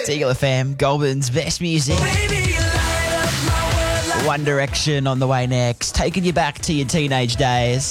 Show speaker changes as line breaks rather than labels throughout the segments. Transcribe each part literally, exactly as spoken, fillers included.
It's Eagle F M, Goulburn's best music. One Direction on the way next, taking you back to your teenage days.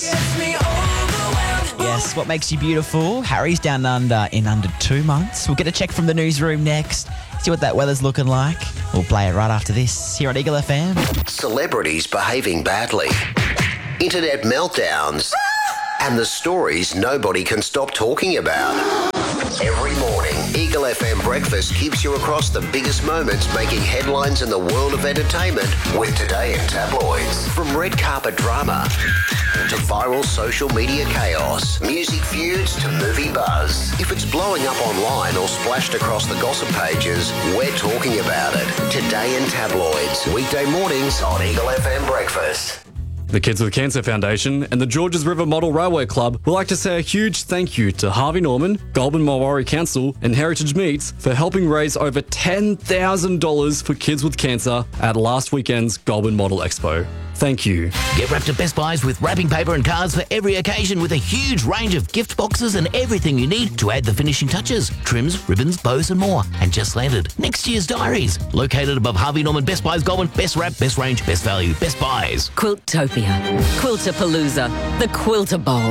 Yes, what makes you beautiful? Harry's down under in under two months. We'll get a check from the newsroom next. See what that weather's looking like. We'll play it right after this here on Eagle F M.
Celebrities behaving badly, internet meltdowns, and the stories nobody can stop talking about. Every morning, Eagle F M Breakfast keeps you across the biggest moments making headlines in the world of entertainment with Today in Tabloids. From red carpet drama to viral social media chaos, music feuds to movie buzz. If it's blowing up online or splashed across the gossip pages, we're talking about it. Today in Tabloids, weekday mornings on Eagle F M Breakfast.
The Kids with Cancer Foundation and the Georges River Model Railway Club would like to say a huge thank you to Harvey Norman, Goulburn Mulwaree Council and Heritage Meats for helping raise over ten thousand dollars for kids with cancer at last weekend's Goulburn Model Expo. Thank you.
Get wrapped at Best Buys with wrapping paper and cards for every occasion with a huge range of gift boxes and everything you need to add the finishing touches. Trims, ribbons, bows and more. And just landed, next year's diaries. Located above Harvey Norman, Best Buys Goulburn, best wrap, best range, best value, Best Buys.
Quiltopia. Quiltapalooza. The Quilter Bowl.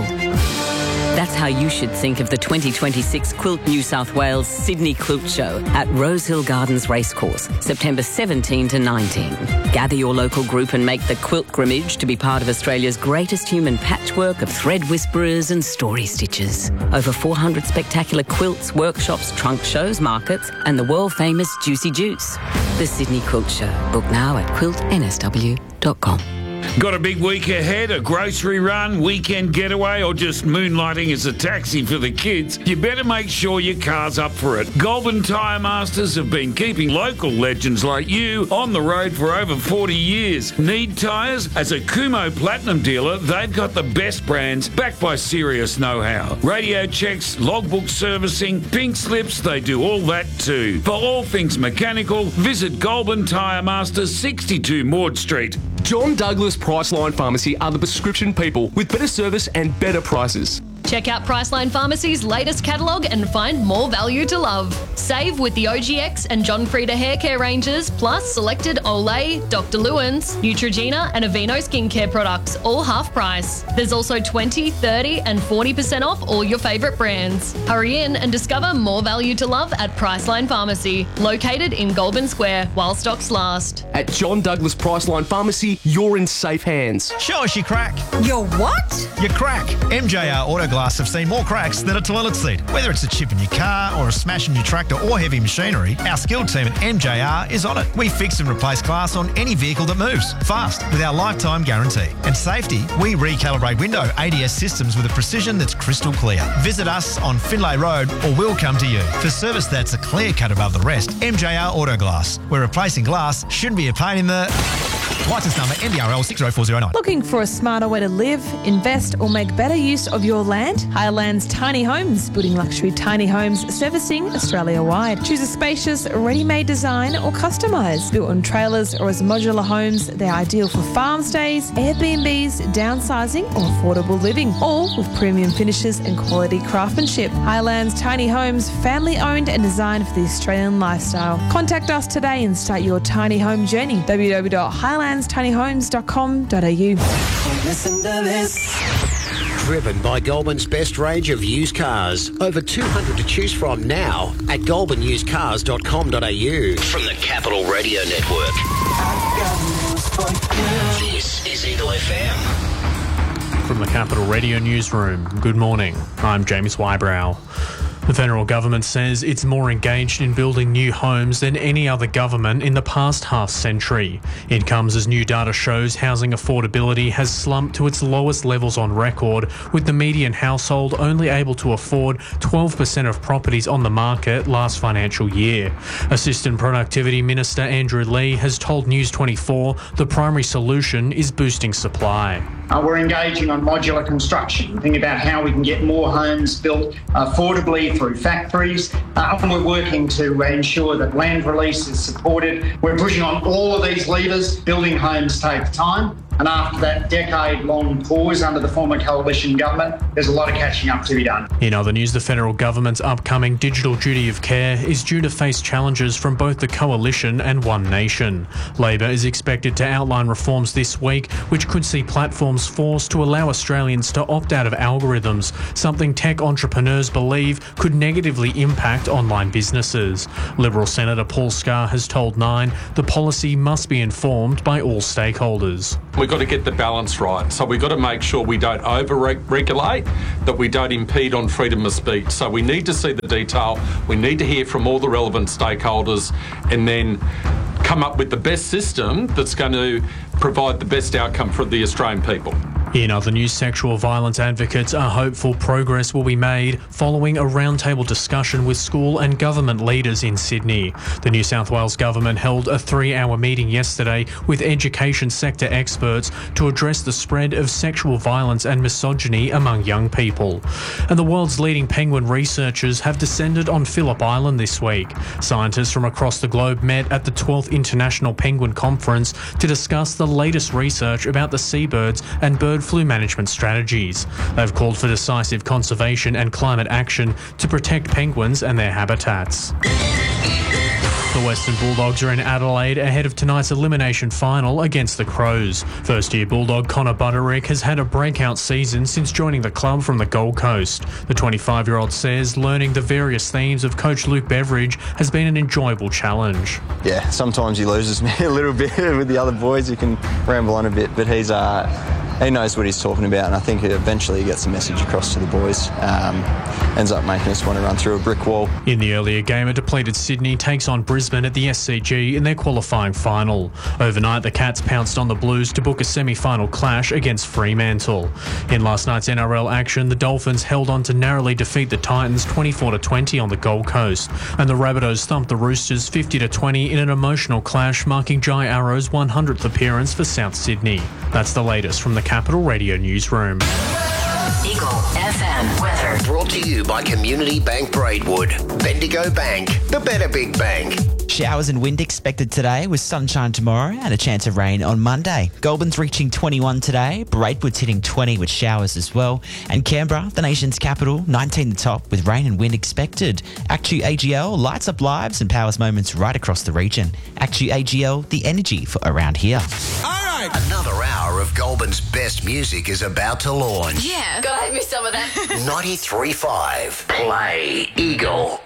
That's how you should think of the twenty twenty-six Quilt New South Wales Sydney Quilt Show at Rosehill Gardens Racecourse, September seventeenth to nineteenth. Gather your local group and make the quilt grimmage to be part of Australia's greatest human patchwork of thread whisperers and story stitchers. Over four hundred spectacular quilts, workshops, trunk shows, markets, and the world-famous Juicy Juice. The Sydney Quilt Show. Book now at quilt n s w dot com.
Got a big week ahead, a grocery run, weekend getaway, or just moonlighting as a taxi for the kids? You better make sure your car's up for it. Goulburn Tyre Masters have been keeping local legends like you on the road for over forty years. Need tyres? As a Kumo Platinum dealer, they've got the best brands backed by serious know-how. Radio checks, logbook servicing, pink slips, they do all that too. For all things mechanical, visit Goulburn Tyre Masters, sixty-two Maud Street.
John Douglas Priceline Pharmacy are the prescription people with better service and better prices.
Check out Priceline Pharmacy's latest catalogue and find more value to love. Save with the O G X and John Frieda hair care ranges, plus selected Olay, Doctor Lewin's, Neutrogena and Aveeno skincare products, all half price. There's also twenty, thirty and forty percent off all your favourite brands. Hurry in and discover more value to love at Priceline Pharmacy, located in Goulburn Square, while stocks last.
At John Douglas Priceline Pharmacy, you're in safe hands.
Show us your crack.
Your what?
Your crack. M J R Auto Glass have seen more cracks than a toilet seat. Whether it's a chip in your car or a smash in your tractor or heavy machinery, our skilled team at M J R is on it. We fix and replace glass on any vehicle that moves, fast, with our lifetime guarantee. And safety, we recalibrate window A D S systems with a precision that's crystal clear. Visit us on Finlay Road or we'll come to you. For service that's a clear cut above the rest, M J R Auto Glass, where replacing glass shouldn't be a pain in the... Licence number M D R L six oh four oh nine.
Looking for a smarter way to live, invest or make better use of your land? Highlands Tiny Homes, building luxury tiny homes, servicing Australia-wide. Choose a spacious, ready-made design or customise. Built on trailers or as modular homes, they're ideal for farm stays, Airbnbs, downsizing or affordable living, all with premium finishes and quality craftsmanship. Highlands Tiny Homes, family-owned and designed for the Australian lifestyle. Contact us today and start your tiny home journey. w w w dot highlands tiny homes dot com dot a u.
Listen to this. Driven by Goulburn's best range of used cars. Over two hundred to choose from now at goulburn used cars dot com dot a u. From the Capital Radio Network. This is Eagle F M.
From the Capital Radio Newsroom, good morning. I'm James Wybrow. The federal government says it's more engaged in building new homes than any other government in the past half century. It comes as new data shows housing affordability has slumped to its lowest levels on record, with the median household only able to afford twelve percent of properties on the market last financial year. Assistant Productivity Minister Andrew Lee has told News twenty-four the primary solution is boosting supply.
Uh, we're engaging on modular construction, thinking about how we can get more homes built affordably through factories, uh, and we're working to uh, ensure that land release is supported. We're pushing on all of these levers. Building homes takes time, And after that decade-long pause under the former coalition government, there's a lot of catching up to be done.
In other news, the federal government's upcoming digital duty of care is due to face challenges from both the coalition and One Nation. Labor is expected to outline reforms this week, which could see platforms forced to allow Australians to opt out of algorithms, something tech entrepreneurs believe could negatively impact online businesses. Liberal Senator Paul Scar has told Nine the policy must be informed by all stakeholders.
We've got to get the balance right. So we've got to make sure we don't over-regulate, that we don't impede on freedom of speech. So we need to see the detail. We need to hear from all the relevant stakeholders and then come up with the best system that's going to provide the best outcome for the Australian people.
In other news, sexual violence advocates are hopeful progress will be made following a roundtable discussion with school and government leaders in Sydney. The New South Wales government held a three-hour meeting yesterday with education sector experts to address the spread of sexual violence and misogyny among young people. And the world's leading penguin researchers have descended on Phillip Island this week. Scientists from across the globe met at the twelfth International Penguin Conference to discuss the latest research about the seabirds and bird flu management strategies. They've called for decisive conservation and climate action to protect penguins and their habitats. The Western Bulldogs are in Adelaide ahead of tonight's elimination final against the Crows. First-year Bulldog Connor Butterick has had a breakout season since joining the club from the Gold Coast. The twenty-five-year-old says learning the various themes of coach Luke Beveridge has been an enjoyable challenge.
Yeah, sometimes he loses me a little bit with the other boys. He can ramble on a bit, but he's uh, he knows what he's talking about, and I think eventually he gets the message across to the boys. Um, ends up making us want to run through a brick wall.
In the earlier game, a depleted Sydney takes on Brisbane at the S C G in their qualifying final. Overnight, the Cats pounced on the Blues to book a semi-final clash against Fremantle. In last night's N R L action, the Dolphins held on to narrowly defeat the Titans twenty-four to twenty on the Gold Coast, and the Rabbitohs thumped the Roosters fifty to twenty in an emotional clash, marking Jai Arrow's one hundredth appearance for South Sydney. That's the latest from the Capital Radio newsroom.
Eagle F M weather. Brought to you by Community Bank Braidwood. Bendigo Bank, the better big bank.
Showers and wind expected today with sunshine tomorrow and a chance of rain on Monday. Goulburn's reaching twenty-one today. Braidwood's hitting twenty with showers as well. And Canberra, the nation's capital, nineteen the top with rain and wind expected. Actu A G L lights up lives and powers moments right across the region. Actu A G L, the energy for around here.
Another hour of Goulburn's best music is about to launch.
Yeah, gotta have me some of that.
ninety-three point five Play Eagle.